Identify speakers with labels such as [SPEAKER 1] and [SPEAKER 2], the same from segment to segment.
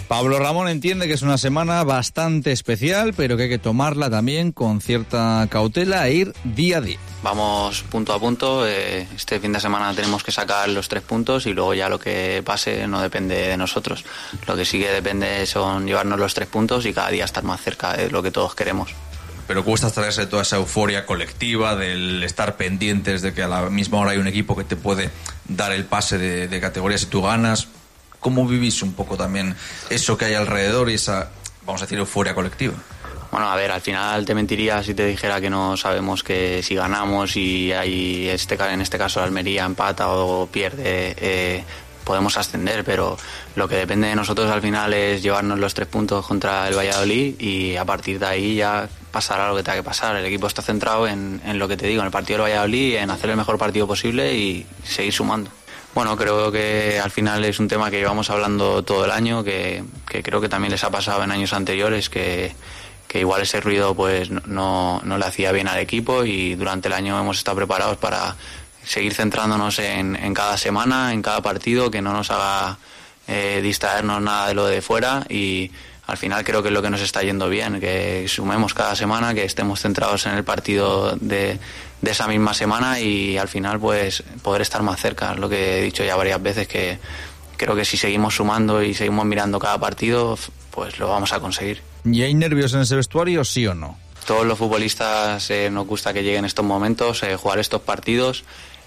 [SPEAKER 1] Pablo Ramón entiende que es una semana bastante especial, pero que hay que tomarla también con cierta cautela e ir día a día.
[SPEAKER 2] Vamos punto a punto, este fin de semana tenemos que sacar los 3 puntos y luego ya lo que pase no depende de nosotros. Lo que sí que depende son llevarnos los 3 puntos y cada día estar más cerca de lo que todos queremos.
[SPEAKER 3] Pero cuesta traerse toda esa euforia colectiva del estar pendientes de que a la misma hora hay un equipo que te puede dar el pase de categoría si tú ganas. ¿Cómo vivís un poco también eso que hay alrededor y esa, vamos a decir, euforia colectiva?
[SPEAKER 2] Bueno, a ver, al final te mentiría si te dijera que no sabemos que si ganamos y hay en este caso Almería empata o pierde, podemos ascender, pero lo que depende de nosotros al final es llevarnos los 3 puntos contra el Valladolid y a partir de ahí ya pasará lo que tenga que pasar. El equipo está centrado en lo que te digo, en el partido del Valladolid, en hacer el mejor partido posible y seguir sumando. Bueno, creo que al final es un tema que llevamos hablando todo el año, que creo que también les ha pasado en años anteriores, que igual ese ruido pues no le hacía bien al equipo y durante el año hemos estado preparados para seguir centrándonos en cada semana, en cada partido, que no nos haga distraernos nada de lo de fuera y al final creo que es lo que nos está yendo bien, que sumemos cada semana, que estemos centrados en el partido de esa misma semana y al final pues poder estar más cerca. Lo que he dicho ya varias veces, que creo que si seguimos sumando y seguimos mirando cada partido, pues lo vamos a conseguir.
[SPEAKER 1] ¿Y hay nervios en ese vestuario, sí o no?
[SPEAKER 2] Todos los futbolistas nos gusta que lleguen estos momentos, jugar estos partidos.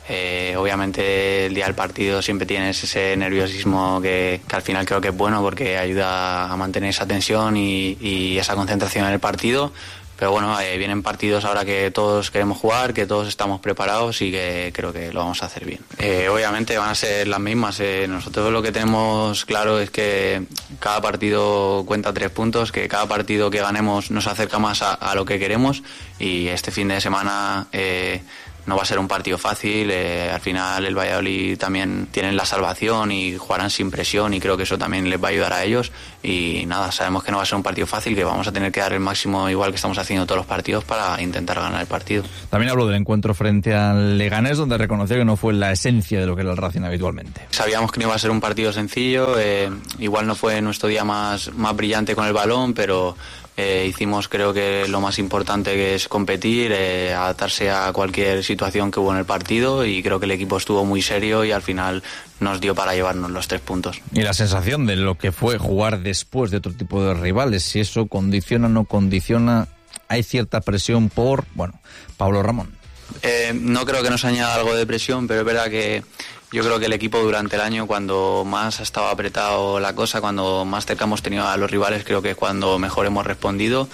[SPEAKER 2] Obviamente el día del partido siempre tienes ese nerviosismo que al final creo que es bueno porque ayuda a mantener esa tensión y esa concentración en el partido. Pero bueno, vienen partidos ahora que todos queremos jugar, que todos estamos preparados y que creo que lo vamos a hacer bien. Obviamente van a ser las mismas. Nosotros lo que tenemos claro es que cada partido cuenta 3 puntos, que cada partido que ganemos nos acerca más a lo que queremos y este fin de semana no va a ser un partido fácil. Al final el Valladolid también tienen la salvación y jugarán sin presión y creo que eso también les va a ayudar a ellos y nada, sabemos que no va a ser un partido fácil, que vamos a tener que dar el máximo igual que estamos haciendo todos los partidos para intentar ganar el partido.
[SPEAKER 1] También hablo del encuentro frente al Leganés, donde reconoció que no fue la esencia de lo que era el Racing habitualmente.
[SPEAKER 2] Sabíamos que no iba a ser un partido sencillo, igual no fue nuestro día más brillante con el balón, pero hicimos creo que lo más importante, que es competir, adaptarse a cualquier situación que hubo en el partido y creo que el equipo estuvo muy serio y al final nos dio para llevarnos los 3 puntos.
[SPEAKER 1] Y la sensación de lo que fue jugar después de otro tipo de rivales, si eso condiciona o no condiciona, hay cierta presión por, Pablo Ramón.
[SPEAKER 2] No creo que nos añada algo de presión, pero es verdad que yo creo que el equipo durante el año, cuando más ha estado apretado la cosa, cuando más cerca hemos tenido a los rivales, creo que es cuando mejor hemos respondido.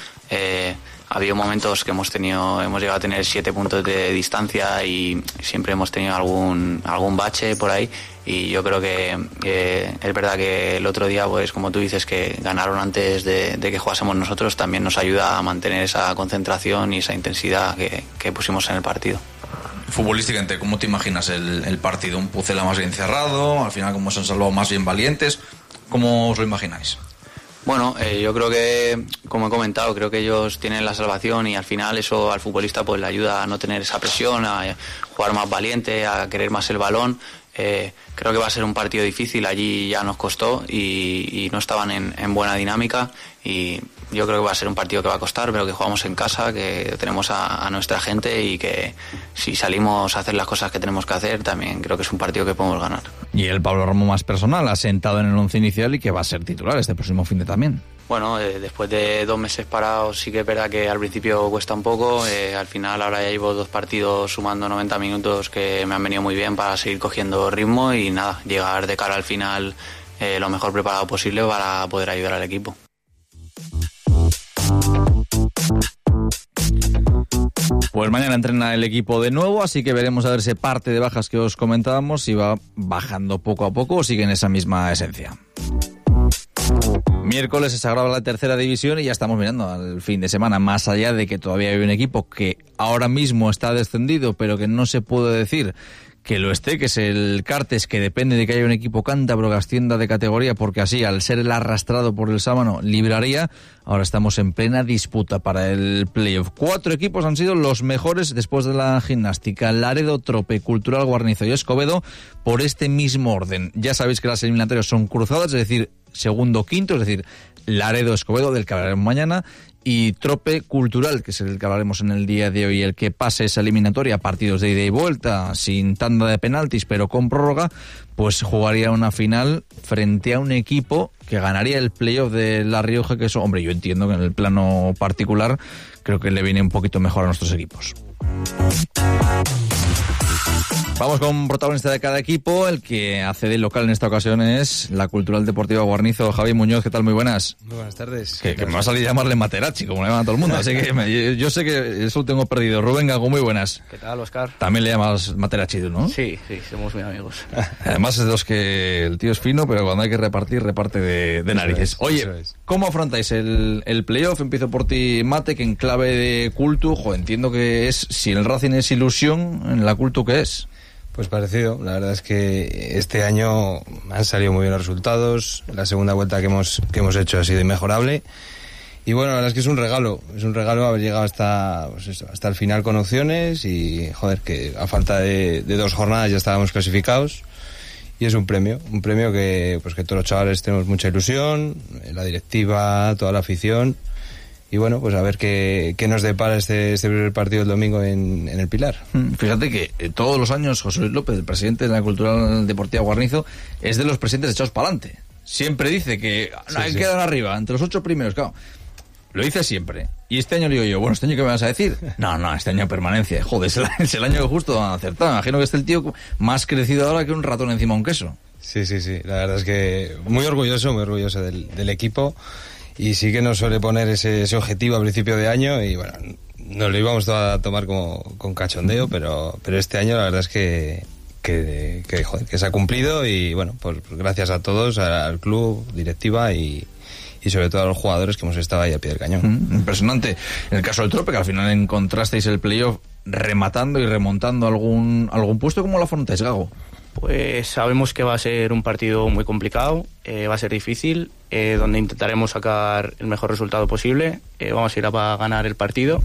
[SPEAKER 2] Ha habido momentos que hemos llegado a tener 7 puntos de distancia y siempre hemos tenido algún bache por ahí y yo creo que es verdad que el otro día, pues como tú dices, que ganaron antes de que jugásemos nosotros, también nos ayuda a mantener esa concentración y esa intensidad que pusimos en el partido.
[SPEAKER 3] Futbolísticamente, ¿cómo te imaginas el partido? ¿Un Pucela más bien cerrado? Al final, ¿cómo se han salvado más bien valientes? ¿Cómo os lo imagináis?
[SPEAKER 2] Bueno, yo creo que, como he comentado, creo que ellos tienen la salvación y al final eso al futbolista pues le ayuda a no tener esa presión, a jugar más valiente, a querer más el balón. Creo que va a ser un partido difícil, allí ya nos costó y no estaban en buena dinámica y yo creo que va a ser un partido que va a costar, pero que jugamos en casa, que tenemos a nuestra gente y que si salimos a hacer las cosas que tenemos que hacer, también creo que es un partido que podemos ganar.
[SPEAKER 1] Y el Pablo Ramón más personal, asentado en el 11 inicial y que va a ser titular este próximo fin de también.
[SPEAKER 2] Bueno, después de 2 meses parados sí que es verdad que al principio cuesta un poco, al final ahora ya llevo 2 partidos sumando 90 minutos que me han venido muy bien para seguir cogiendo ritmo y nada, llegar de cara al final lo mejor preparado posible para poder ayudar al equipo.
[SPEAKER 1] Pues mañana entrena el equipo de nuevo, así que veremos a ver ese parte de bajas que os comentábamos, si va bajando poco a poco o sigue en esa misma esencia. Miércoles se sagraba la tercera división y ya estamos mirando al fin de semana, más allá de que todavía hay un equipo que ahora mismo está descendido, pero que no se puede decir que lo esté, que es el Cartes, que depende de que haya un equipo cántabro que ascienda de categoría, porque así, al ser el arrastrado por el Sámano, libraría. Ahora estamos en plena disputa para el playoff. 4 equipos han sido los mejores después de la Gimnástica: Laredo, Trope, Cultural, Guarnizo y Escobedo, por este mismo orden. Ya sabéis que las eliminatorias son cruzadas, es decir, segundo, quinto, es decir, Laredo Escobedo, del que hablaremos mañana, y Trope Cultural, que es el que hablaremos en el día de hoy. El que pase esa eliminatoria a partidos de ida y vuelta, sin tanda de penaltis, pero con prórroga, pues jugaría una final frente a un equipo que ganaría el playoff de La Rioja, que eso, hombre, yo entiendo que en el plano particular creo que le viene un poquito mejor a nuestros equipos. Vamos con protagonista de cada equipo. El que hace de local en esta ocasión es la Cultural Deportiva Guarnizo. Javi Muñoz, ¿qué tal? Muy buenas.
[SPEAKER 4] Muy buenas tardes.
[SPEAKER 1] Que me va a salir a llamarle Materazzi, como le llaman a todo el mundo. Así que yo sé que eso lo tengo perdido. Rubén Gago, muy buenas.
[SPEAKER 5] ¿Qué tal, Oscar?
[SPEAKER 1] También le llamas Materazzi, ¿no?
[SPEAKER 5] Sí, somos muy amigos.
[SPEAKER 1] Además es de los que el tío es fino, pero cuando hay que repartir, reparte de narices. Oye, ¿cómo afrontáis el playoff? Empiezo por ti, Mate, que en clave de Cultu, entiendo que es, si el Racing es ilusión, en la Cultu, ¿qué es?
[SPEAKER 4] Pues parecido, la verdad es que este año han salido muy bien los resultados, la segunda vuelta que hemos hecho ha sido inmejorable y bueno, la verdad es que es un regalo haber llegado hasta el final con opciones y joder, que a falta de 2 jornadas ya estábamos clasificados y es un premio que todos los chavales tenemos mucha ilusión, la directiva, toda la afición. Y bueno, pues a ver qué nos depara este primer partido el domingo en el Pilar.
[SPEAKER 1] Fíjate que todos los años José Luis López, el presidente de la Cultural Deportiva Guarnizo, es de los presidentes echados para adelante. Siempre dice que quedan arriba, entre los 8 primeros, claro. Lo dice siempre. Y este año le digo yo, bueno, ¿este año qué me vas a decir? No, este año permanencia. Joder, es el año que justo han acertado. Imagino que este el tío más crecido ahora que un ratón encima de un queso.
[SPEAKER 4] Sí. La verdad es que muy orgulloso del equipo. Y sí que nos suele poner ese objetivo a principio de año y bueno, nos lo íbamos a tomar como con cachondeo, pero este año la verdad es que se ha cumplido y bueno, pues gracias a todos, al club, directiva y sobre todo a los jugadores que hemos estado ahí al pie del cañón.
[SPEAKER 1] Impresionante. En el caso del Trope, que al final encontrasteis el playoff rematando y remontando algún puesto, ¿cómo lo afrontáis, Gago?
[SPEAKER 5] Pues sabemos que va a ser un partido muy complicado, va a ser difícil, donde intentaremos sacar el mejor resultado posible, vamos a ir a ganar el partido.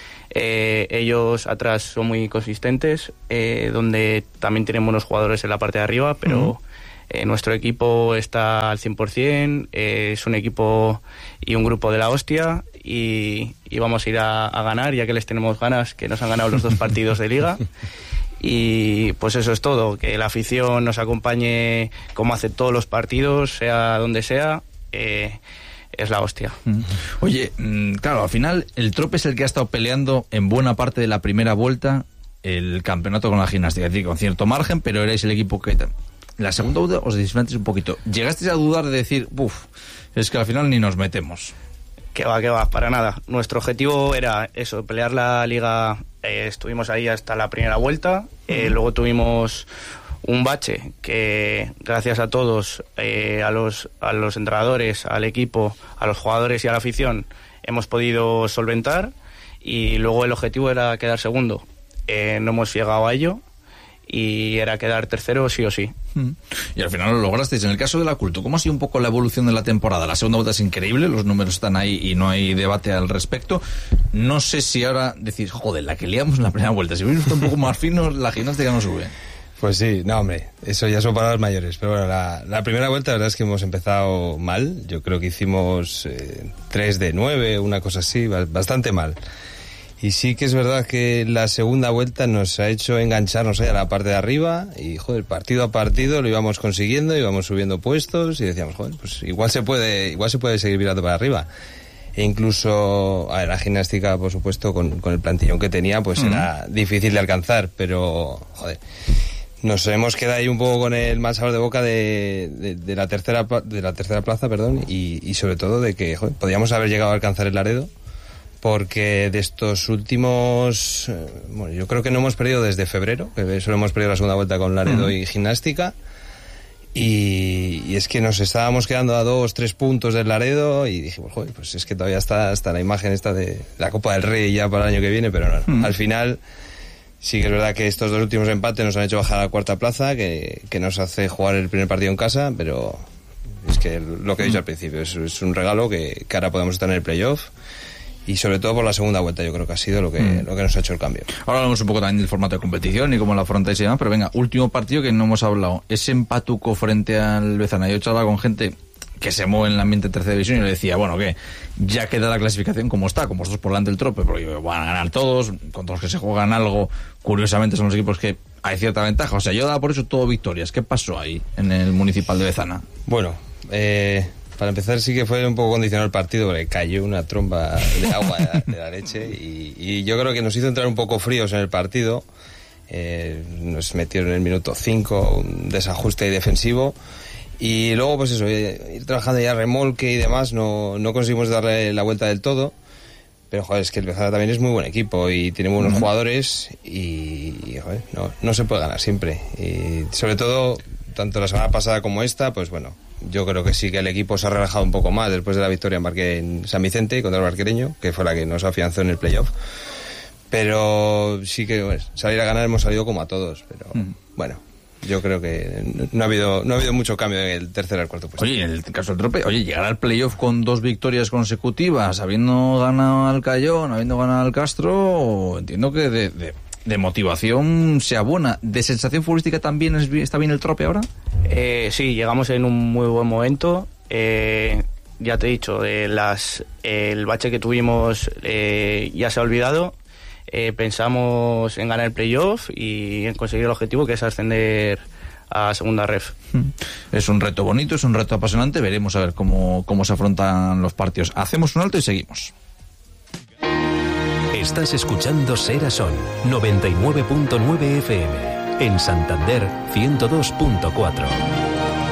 [SPEAKER 5] Ellos atrás son muy consistentes, donde también tienen buenos jugadores en la parte de arriba, pero nuestro equipo está al 100%, es un equipo y un grupo de la hostia y vamos a ir a ganar, ya que les tenemos ganas, que nos han ganado los 2 partidos de Liga. Y pues eso es todo, que la afición nos acompañe como hace todos los partidos, sea donde sea, es la hostia.
[SPEAKER 1] Oye, claro, al final el Trope es el que ha estado peleando en buena parte de la primera vuelta el campeonato con la Gimnástica, es decir, con cierto margen, pero erais el equipo que... La segunda vuelta os disfrutáis un poquito. ¿Llegasteis a dudar de decir, es que al final ni nos metemos?
[SPEAKER 5] Que va, para nada. Nuestro objetivo era eso, pelear la Liga. Estuvimos ahí hasta la primera vuelta, luego tuvimos un bache que gracias a todos, a los entrenadores, al equipo, a los jugadores y a la afición, hemos podido solventar y luego el objetivo era quedar segundo. No hemos llegado a ello y era quedar tercero sí o sí.
[SPEAKER 1] Y al final lo lograsteis. En el caso de la Cultu, ¿cómo ha sido un poco la evolución de la temporada? La segunda vuelta es increíble, los números están ahí y no hay debate al respecto. No sé si ahora decís, joder, la que liamos en la primera vuelta, si hubiera un poco más fino, la Gimnástica no sube.
[SPEAKER 4] Pues sí, no hombre, eso ya son palabras mayores, pero bueno, la primera vuelta la verdad es que hemos empezado mal, yo creo que hicimos 3 de 9, una cosa así, bastante mal. Y sí que es verdad que la segunda vuelta nos ha hecho engancharnos ahí a la parte de arriba y, joder, partido a partido lo íbamos consiguiendo, íbamos subiendo puestos y decíamos, joder, pues igual se puede seguir virando para arriba. E incluso, a ver, la Gimnástica, por supuesto, con el plantillón que tenía, pues era difícil de alcanzar, pero, joder, nos hemos quedado ahí un poco con el mal sabor de boca de la tercera plaza, perdón, y sobre todo de que, joder, podíamos haber llegado a alcanzar el Laredo. Porque de estos últimos... bueno, yo creo que no hemos perdido desde febrero, que solo hemos perdido la segunda vuelta con Laredo y Gimnástica. Y es que nos estábamos quedando a 2-3 puntos del Laredo y dijimos, joder, pues es que todavía está hasta la imagen esta de la Copa del Rey ya para el año que viene, pero no. Al final sí que es verdad que estos 2 últimos empates nos han hecho bajar a la 4ª plaza, que nos hace jugar el primer partido en casa, pero es que lo que he dicho al principio, es un regalo que ahora podemos estar en el playoff. Y sobre todo por la segunda vuelta, yo creo que ha sido lo que nos ha hecho el cambio.
[SPEAKER 1] Ahora hablamos un poco también del formato de competición y cómo la afrontáis y demás, pero venga, último partido que no hemos hablado. Ese empatuco frente al Bezana. Yo he charlado con gente que se mueve en el ambiente de tercera división, y le decía, bueno, que ya queda la clasificación como está, con vosotros por delante del Trope, pero van a ganar todos, contra los que se juegan algo, curiosamente son los equipos que hay cierta ventaja. O sea, yo daba por eso todo victorias. ¿Qué pasó ahí en el Municipal de Bezana?
[SPEAKER 4] Bueno, para empezar sí que fue un poco condicionado el partido, porque cayó una tromba de agua de la leche, y yo creo que nos hizo entrar un poco fríos en el partido. Nos metieron en el minuto 5 un desajuste defensivo, y luego pues eso, ir trabajando ya remolque y demás, no conseguimos darle la vuelta del todo. Pero joder, es que el Bezana también es muy buen equipo y tiene buenos jugadores, y joder, no se puede ganar siempre. Y sobre todo, tanto la semana pasada como esta, pues bueno, yo creo que sí que el equipo se ha relajado un poco más después de la victoria en San Vicente contra el Barquereño, que fue la que nos afianzó en el playoff. Pero sí que bueno, salir a ganar hemos salido como a todos, pero bueno, yo creo que no ha habido mucho cambio en el tercer al cuarto puesto.
[SPEAKER 1] Oye, en el caso del Trope, llegar al playoff con 2 victorias consecutivas, habiendo ganado al Cayón, habiendo ganado al Castro, entiendo que de motivación sea buena. ¿De sensación futbolística también está bien el Trope ahora?
[SPEAKER 5] Sí, llegamos en un muy buen momento. Ya te he dicho, el bache que tuvimos ya se ha olvidado. Pensamos en ganar el playoff y en conseguir el objetivo, que es ascender a segunda ref.
[SPEAKER 1] Es un reto bonito, es un reto apasionante. Veremos a ver cómo se afrontan los partidos. Hacemos un alto y seguimos.
[SPEAKER 6] Estás escuchando Sera Son 99.9 FM, en Santander 102.4.